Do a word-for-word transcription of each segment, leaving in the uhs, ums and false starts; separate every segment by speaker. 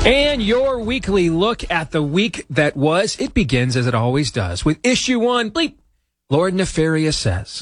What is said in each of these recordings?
Speaker 1: And your weekly look at the week that was, it begins as it always does with issue one, bleep, Lord Nefarious Says.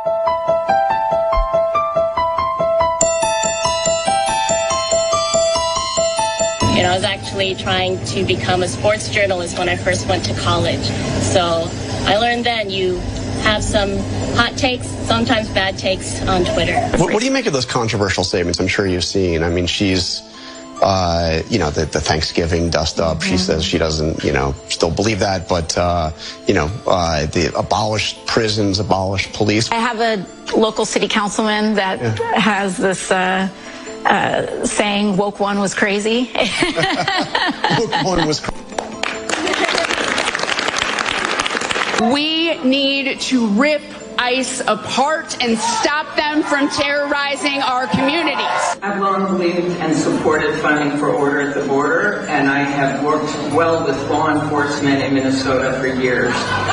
Speaker 2: You know, I was actually trying to become a sports journalist when I first went to college. So I learned then you have some hot takes, sometimes bad takes on Twitter.
Speaker 3: What, what do you make of those controversial statements I'm sure you've seen? I mean, she's, uh, you know, the, the Thanksgiving dust up. Mm-hmm. She says she doesn't, you know, still believe that, but, uh, you know, uh, the abolished prisons, abolished police.
Speaker 4: I have a local city councilman that yeah. has this, uh, Uh, saying woke one was crazy.
Speaker 3: Woke one was crazy.
Speaker 5: We need to rip ICE apart and stop them from terrorizing our communities.
Speaker 6: I've long believed and supported funding for order at the border, and I have worked well with law enforcement in Minnesota for years.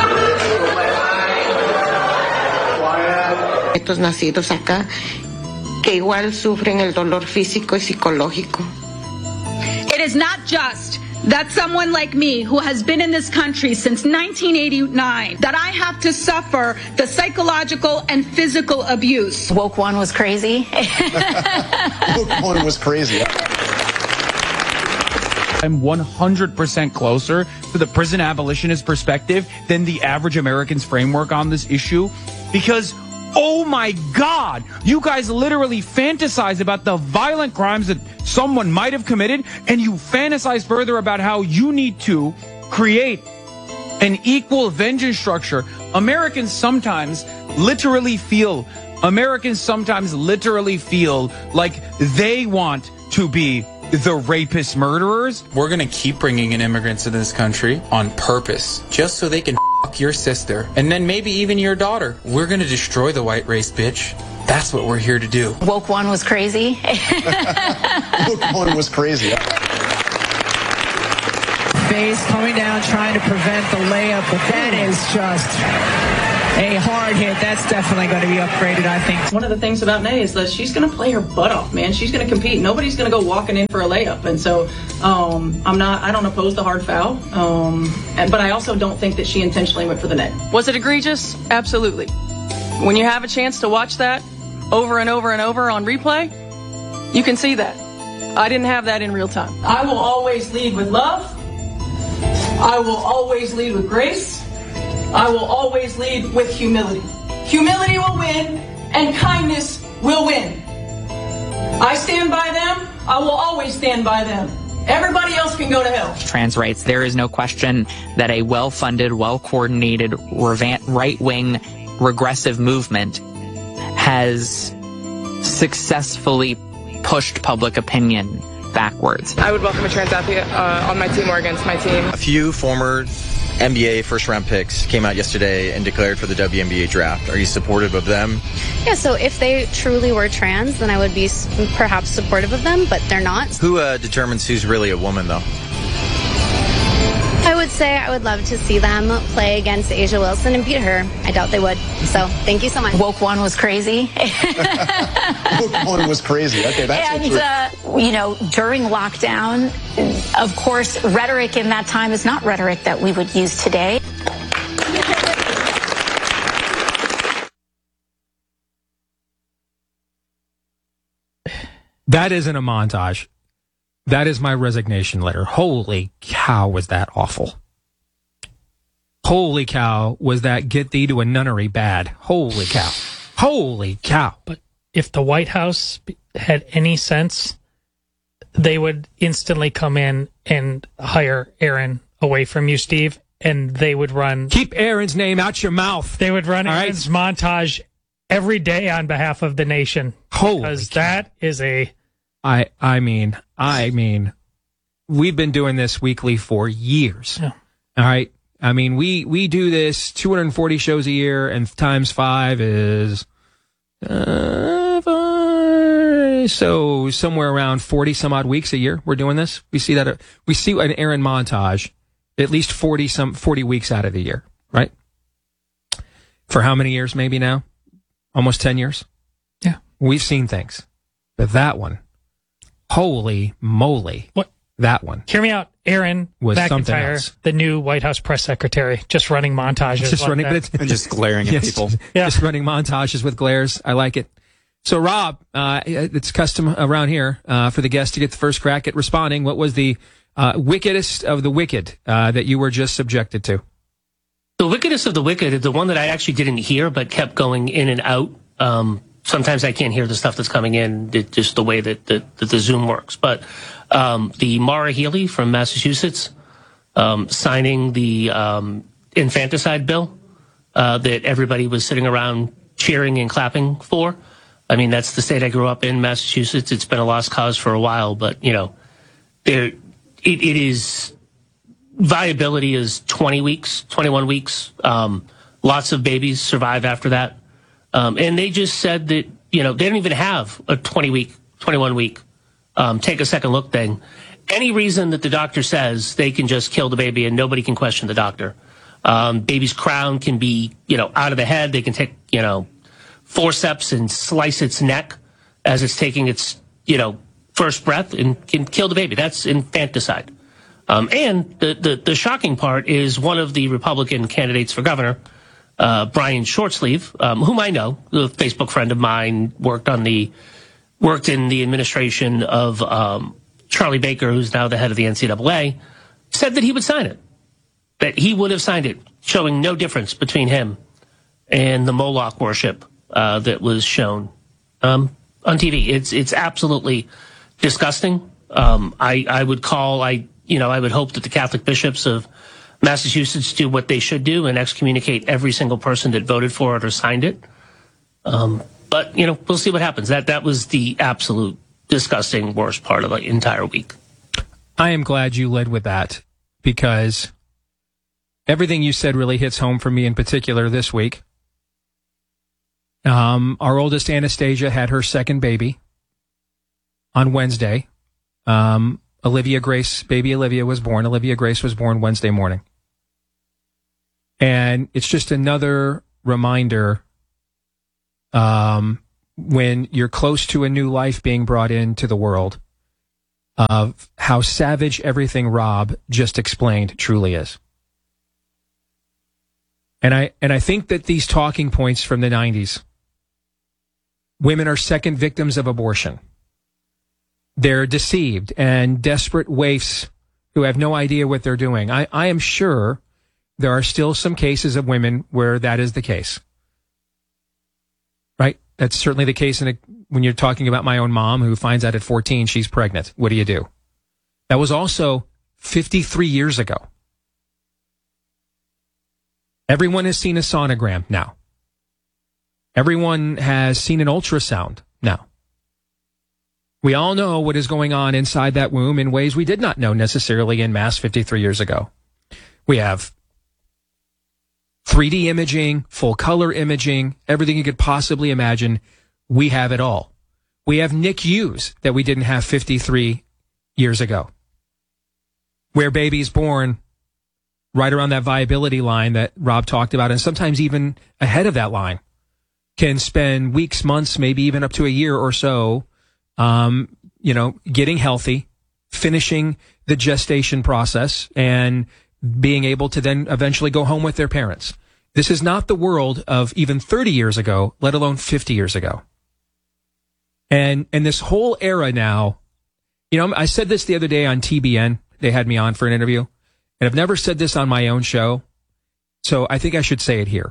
Speaker 7: Estos nacidos acá que igual sufren el dolor físico y psicológico.
Speaker 5: It is not just that someone like me, who has been in this country since nineteen eighty-nine, that I have to suffer the psychological and physical abuse.
Speaker 4: Woke one was crazy.
Speaker 3: Woke one was crazy.
Speaker 8: I'm one hundred percent closer to the prison abolitionist perspective than the average American's framework on this issue, because oh my God, you guys literally fantasize about the violent crimes that someone might have committed, and you fantasize further about how you need to create an equal vengeance structure. Americans sometimes literally feel, Americans sometimes literally feel like they want to be the rapist murderers.
Speaker 9: We're going to keep bringing in immigrants into this country on purpose, just so they can fuck your sister, and then maybe even your daughter. We're going to destroy the white race, bitch. That's what we're here to do.
Speaker 4: Woke one was crazy.
Speaker 3: Woke one was crazy.
Speaker 10: Faze coming down, trying to prevent the layup, but that is just a hard hit. That's definitely going to be upgraded, I think.
Speaker 11: One of the things about Nay is that she's going to play her butt off, man. She's going to compete. Nobody's going to go walking in for a layup. And so um, I'm not, I don't oppose the hard foul. Um, and, but I also don't think that she intentionally went for the net. Was it egregious? Absolutely. When you have a chance to watch that over and over and over on replay, you can see that. I didn't have that in real time. I will always lead with love. I will always lead with grace. I will always lead with humility. Humility will win, and kindness will win. I stand by them. I will always stand by them. Everybody else can go to hell.
Speaker 12: Trans rights, there is no question that a well-funded, well-coordinated, right-wing, regressive movement has successfully pushed public opinion backwards.
Speaker 13: I would welcome a trans athlete uh, on my team or against my team.
Speaker 14: A few former N B A first-round picks came out yesterday and declared for the W N B A draft. Are you supportive of them?
Speaker 15: Yeah, so if they truly were trans, then I would be perhaps supportive of them, but they're not.
Speaker 14: Who uh, determines who's really a woman, though?
Speaker 15: I would say I would love to see them play against A'ja Wilson and beat her. I doubt they would. So thank you so much.
Speaker 4: Woke one was crazy.
Speaker 3: Woke one was crazy. Okay, that's
Speaker 4: and, uh, you know, during lockdown, of course, rhetoric in that time is not rhetoric that we would use today.
Speaker 1: That isn't a montage. That is my resignation letter. Holy cow, was that awful. Holy cow, was that get thee to a nunnery bad. Holy cow. Holy cow.
Speaker 16: But if the White House had any sense, they would instantly come in and hire Aaron away from you, Steve, and they would run...
Speaker 1: Keep Aaron's name out your mouth.
Speaker 16: They would run
Speaker 1: All
Speaker 16: Aaron's
Speaker 1: right?
Speaker 16: montage every day on behalf of the nation.
Speaker 1: Holy
Speaker 16: Because
Speaker 1: cow.
Speaker 16: that is a...
Speaker 1: I I mean, I mean, we've been doing this weekly for years.
Speaker 16: Yeah.
Speaker 1: All right? I mean, we, we do this two hundred forty shows a year, and times five is... Uh, five, so somewhere around forty some odd weeks a year we're doing this. We see that, uh, we see an Aaron montage at least forty some, forty weeks out of the year, right? For how many years maybe now? Almost ten years?
Speaker 16: Yeah.
Speaker 1: We've seen things. But that one... Holy moly.
Speaker 16: What
Speaker 1: That one.
Speaker 16: Hear me out. Aaron
Speaker 1: Was something
Speaker 16: McIntyre,
Speaker 1: else.
Speaker 16: the new White House press secretary, just running montages.
Speaker 1: Just
Speaker 16: like
Speaker 1: running,
Speaker 16: that.
Speaker 1: but it's,
Speaker 14: And just glaring at
Speaker 1: yes,
Speaker 14: people.
Speaker 16: Yeah.
Speaker 1: Just running montages with glares. I like it. So, Rob, uh, it's custom around here uh, for the guest to get the first crack at responding. What was the uh, wickedest of the wicked uh, that you were just subjected to?
Speaker 17: The wickedest of the wicked, the one that I actually didn't hear but kept going in and out. Um, sometimes I can't hear the stuff that's coming in, it, just the way that, that, that the Zoom works. But um, the Maura Healey from Massachusetts um, signing the um, infanticide bill uh, that everybody was sitting around cheering and clapping for. I mean, that's the state I grew up in, Massachusetts. It's been a lost cause for a while, but, you know, there, it, it is, viability is twenty weeks, twenty-one weeks. Um, lots of babies survive after that. Um, and they just said that, you know, they don't even have a twenty week, twenty-one week, um, take a second look thing. Any reason that the doctor says, they can just kill the baby and nobody can question the doctor. Um, baby's crown can be, you know, out of the head. They can take, you know, forceps and slice its neck as it's taking its, you know, first breath and can kill the baby. That's infanticide. Um, and the, the, the shocking part is one of the Republican candidates for governor, uh, Brian Shortsleeve, um, whom I know, a Facebook friend of mine, worked on the, worked in the administration of, um, Charlie Baker, who's now the head of the N C double A, said that he would sign it, that he would have signed it, showing no difference between him and the Moloch worship Uh, that was shown um, on T V. It's it's absolutely disgusting. Um, I I would call I you know I would hope that the Catholic bishops of Massachusetts do what they should do and excommunicate every single person that voted for it or signed it. Um, but you know we'll see what happens. That that was the absolute disgusting worst part of the entire week.
Speaker 1: I am glad you led with that because everything you said really hits home for me in particular this week. Um, our oldest Anastasia had her second baby on Wednesday. Um, Olivia Grace, baby Olivia was born. Olivia Grace was born Wednesday morning. And it's just another reminder, um, when you're close to a new life being brought into the world, of how savage everything Rob just explained truly is. And I, and I think that these talking points from the nineties, women are second victims of abortion. They're deceived and desperate waifs who have no idea what they're doing. I, I am sure there are still some cases of women where that is the case. Right? That's certainly the case in a, when you're talking about my own mom who finds out at fourteen she's pregnant. What do you do? That was also fifty-three years ago. Everyone has seen a sonogram now. Everyone has seen an ultrasound now. We all know what is going on inside that womb in ways we did not know necessarily in mass fifty-three years ago. We have three D imaging, full color imaging, everything you could possibly imagine. We have it all. We have N I C Us that we didn't have fifty-three years ago, where babies born right around that viability line that Rob talked about, and sometimes even ahead of that line, can spend weeks, months, maybe even up to a year or so, um, you know, getting healthy, finishing the gestation process, and being able to then eventually go home with their parents. This is not the world of even thirty years ago, let alone fifty years ago. And, and this whole era now, you know, I said this the other day on T B N. They had me on for an interview, and I've never said this on my own show, so I think I should say it here.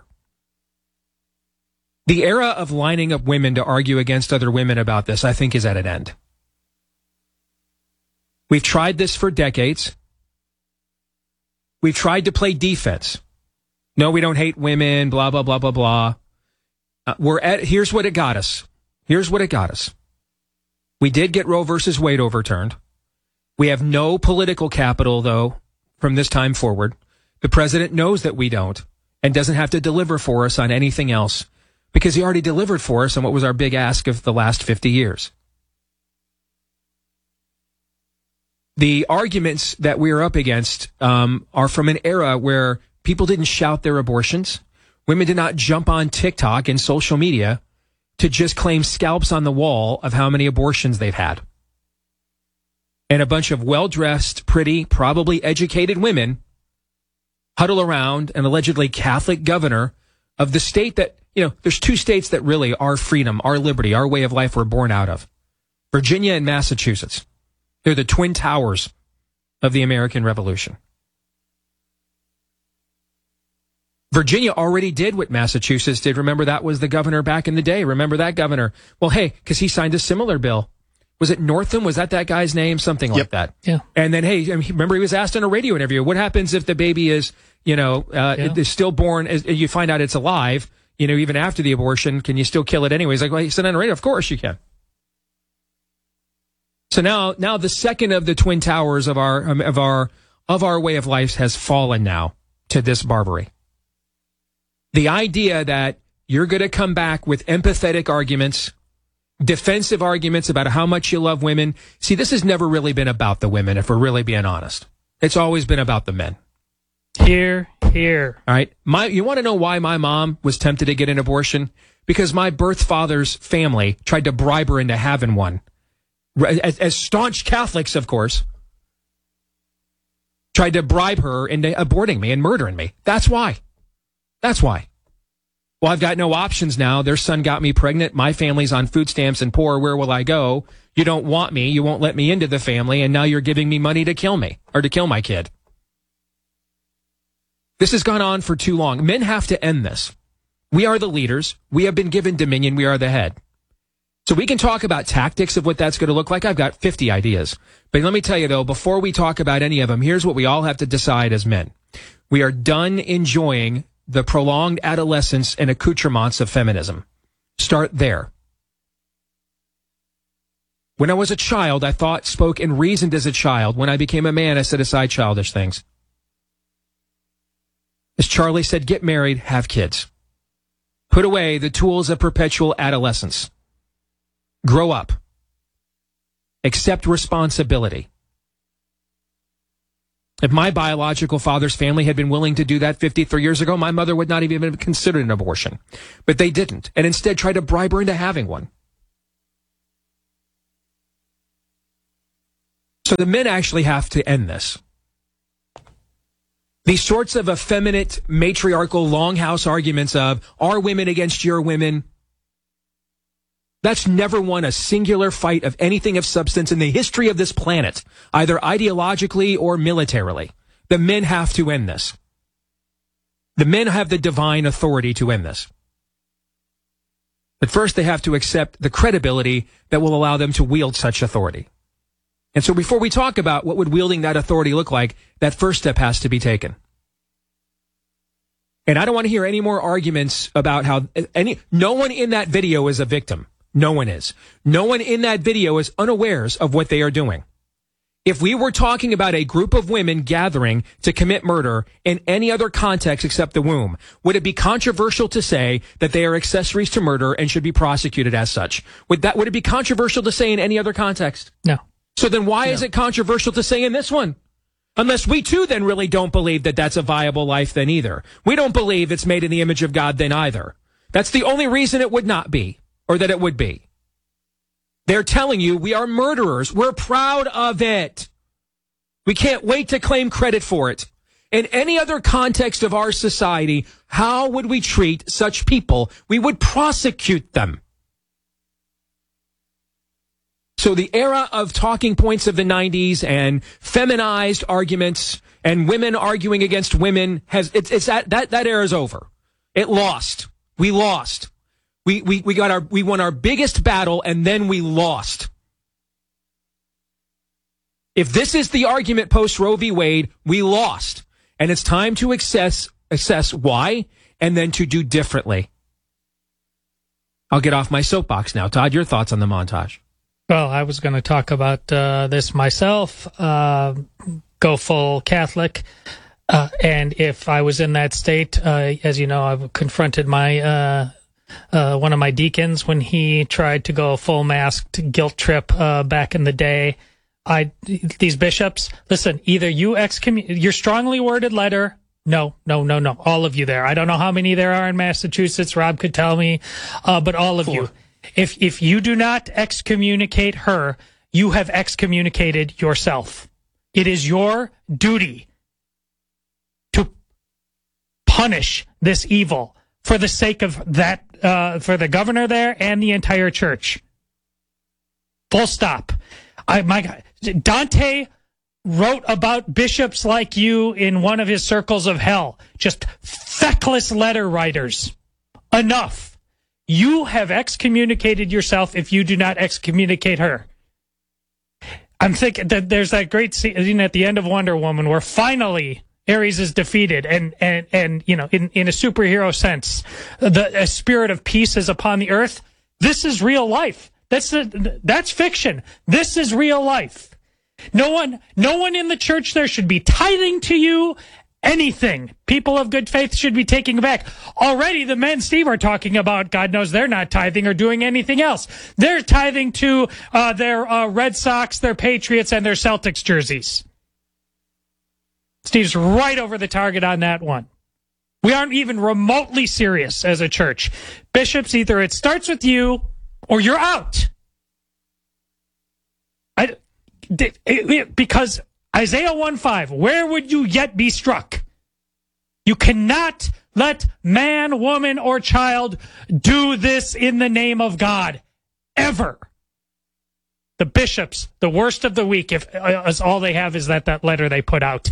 Speaker 1: The era of lining up women to argue against other women about this, I think, is at an end. We've tried this for decades. We've tried to play defense. No, we don't hate women, blah, blah, blah, blah, blah. Uh, we're at, here's what it got us. Here's what it got us. We did get Roe versus Wade overturned. We have no political capital, though, from this time forward. The president knows that we don't and doesn't have to deliver for us on anything else, because he already delivered for us on what was our big ask of the last fifty years. The arguments that we are up against um, are from an era where people didn't shout their abortions. Women did not jump on TikTok and social media to just claim scalps on the wall of how many abortions they've had. and a bunch of well-dressed, pretty, probably educated women huddle around an allegedly Catholic governor of the state that, you know, there's two states that really our freedom, our liberty, our way of life were born out of. Virginia and Massachusetts. They're the twin towers of the American Revolution. Virginia already did what Massachusetts did. Remember, that was the governor back in the day. Remember that governor? Well, hey, because he signed a similar bill. Was it Northam? Was that that guy's name? Something like
Speaker 16: yep.
Speaker 1: that.
Speaker 16: Yeah.
Speaker 1: And then, hey, remember he was asked in a radio interview, what happens if the baby is, you know, uh, yeah. is stillborn, is, you find out it's alive, you know, even after the abortion, can you still kill it anyways? Like, well, he said on the radio, of course you can. So now, now the second of the twin towers of our, um, of our, of our way of life has fallen now to this barbarity. The idea that you're going to come back with empathetic arguments, defensive arguments about how much you love women. See, this has never really been about the women, if we're really being honest. It's always been about the men.
Speaker 16: Here, here.
Speaker 1: All right. My, you want to know why my mom was tempted to get an abortion? Because my birth father's family tried to bribe her into having one. As, as staunch Catholics, of course, tried to bribe her into aborting me and murdering me. That's why. That's why. Well, I've got no options now. Their son got me pregnant. My family's on food stamps and poor. Where will I go? You don't want me. You won't let me into the family. And now you're giving me money to kill me or to kill my kid. This has gone on for too long. Men have to end this. We are the leaders. We have been given dominion. We are the head. So we can talk about tactics of what that's going to look like. I've got fifty ideas. But let me tell you, though, before we talk about any of them, here's what we all have to decide as men. We are done enjoying the prolonged adolescence and accoutrements of feminism. Start there. When I was a child, I thought, spoke, and reasoned as a child. When I became a man, I set aside childish things. As Charlie said, get married, have kids. Put away the tools of perpetual adolescence. Grow up. Accept responsibility. If my biological father's family had been willing to do that fifty-three years ago, my mother would not even have considered an abortion. But they didn't, and instead tried to bribe her into having one. So the men actually have to end this. These sorts of effeminate, matriarchal, longhouse arguments of, are women against your women? That's never won a singular fight of anything of substance in the history of this planet, either ideologically or militarily. The men have to end this. The men have the divine authority to end this. But first they have to accept the credibility that will allow them to wield such authority. And so before we talk about what would wielding that authority look like, that first step has to be taken. And I don't want to hear any more arguments about how any, no one in that video is a victim. No one is. No one in that video is unawares of what they are doing. If we were talking about a group of women gathering to commit murder in any other context except the womb, would it be controversial to say that they are accessories to murder and should be prosecuted as such? Would that, would it be controversial to say in any other context?
Speaker 16: No.
Speaker 1: So then why
Speaker 16: no.
Speaker 1: is it controversial to say in this one? Unless we too then really don't believe that that's a viable life then either. We don't believe it's made in the image of God then either. That's the only reason it would not be. Or that it would be. They're telling you we are murderers. We're proud of it. We can't wait to claim credit for it. In any other context of our society, how would we treat such people? We would prosecute them. So the era of talking points of the nineties and feminized arguments and women arguing against women has it's, it's that that that era is over. It lost. We lost. We, we, we got our, we won our biggest battle and then we lost. If this is the argument post Roe v. Wade, we lost. And it's time to assess, assess why and then to do differently. I'll get off my soapbox now. Todd, your thoughts on the montage?
Speaker 16: Well, I was going to talk about uh, this myself, uh, go full Catholic. Uh, and if I was in that state, uh, as you know, I've confronted my, uh, Uh, one of my deacons when he tried to go full masked guilt trip uh, back in the day. I these bishops, listen, either you excommunicate your strongly worded letter. No, no, no, no. All of you there. I don't know how many there are in Massachusetts. Rob could tell me, uh, but all of Four. you. If if you do not excommunicate her, you have excommunicated yourself. It is your duty to punish this evil for the sake of that, uh, for the governor there and the entire church. Full stop. I, my God, Dante wrote about bishops like you in one of his circles of hell. Just feckless letter writers. Enough. You have excommunicated yourself if you do not excommunicate her. I'm thinking that there's that great scene at the end of Wonder Woman where finally Ares is defeated, and and and you know, in in a superhero sense, the a spirit of peace is upon the earth. This is real life. That's a, that's fiction. This is real life. No one, no one in the church there should be tithing to you anything. People of good faith should be taking back. Already the men Steve are talking about, God knows they're not tithing or doing anything else. They're tithing to uh, their uh, Red Sox, their Patriots, and their Celtics jerseys. Steve's right over the target on that one. We aren't even remotely serious as a church. Bishops, either it starts with you or you're out. I, because Isaiah one five, where would you yet be struck? You cannot let man, woman, or child do this in the name of God. Ever. The bishops, the worst of the week, if uh, all they have is that, that letter they put out.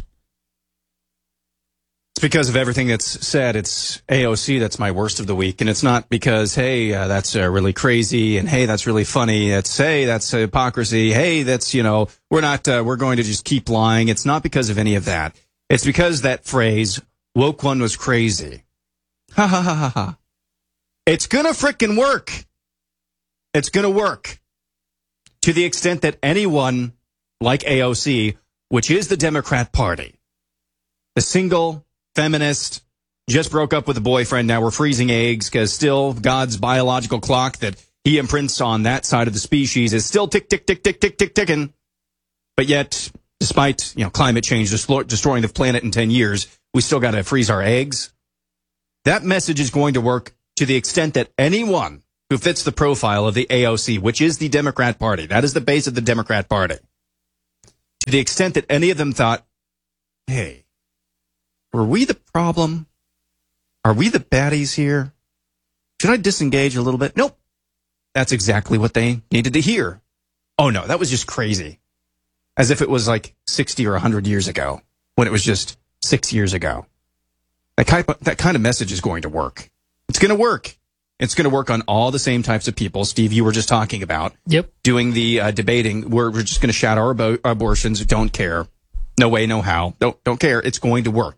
Speaker 18: It's because of everything that's said. It's A O C that's my worst of the week. And it's not because, hey, uh, that's uh, really crazy, and hey, that's really funny. It's, hey, that's hypocrisy. Hey, that's, you know, we're not, uh, we're going to just keep lying. It's not because of any of that. It's because that phrase, woke one was crazy. Ha ha ha ha ha. It's gonna frickin' work. It's gonna work. To the extent that anyone like A O C, which is the Democrat Party, the single feminist, just broke up with a boyfriend, now we're freezing eggs because still God's biological clock that he imprints on that side of the species is still tick, tick, tick, tick, tick, tick, ticking. But yet, despite, you know, climate change destroying the planet in ten years, we still got to freeze our eggs. That message is going to work to the extent that anyone who fits the profile of the A O C, which is the Democrat Party, that is the base of the Democrat Party, to the extent that any of them thought, hey, were we the problem? Are we the baddies here? Should I disengage a little bit? Nope. That's exactly what they needed to hear. Oh, no, that was just crazy. As if it was like sixty or one hundred years ago, when it was just six years ago. That kind of, that kind of message is going to work. It's going to work. It's going to work on all the same types of people. Steve, you were just talking about.
Speaker 16: Yep.
Speaker 18: Doing the uh, debating. We're, we're just going to shout our abo- abortions. Don't care. No way, no how. Don't, don't care. It's going to work.